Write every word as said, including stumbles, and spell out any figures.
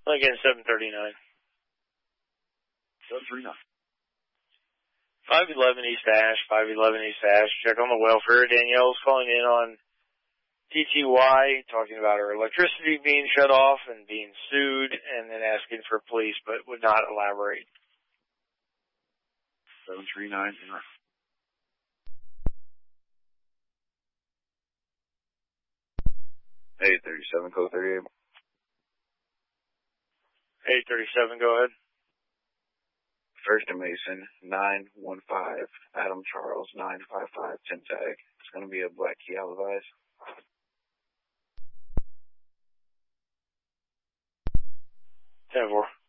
Lincoln seven thirty-nine. seven three nine. five eleven East Ash, five eleven East Ash. Check on the welfare. Danielle's calling in on T T Y, talking about her electricity being shut off and being sued, and then asking for police, but would not elaborate. seven three nine. eight thirty-seven, code thirty-eight. eight thirty-seven, go ahead. First and Mason, nine one five. Adam Charles, nine five five, ten tag. It's going to be a black key Alibis. ten four.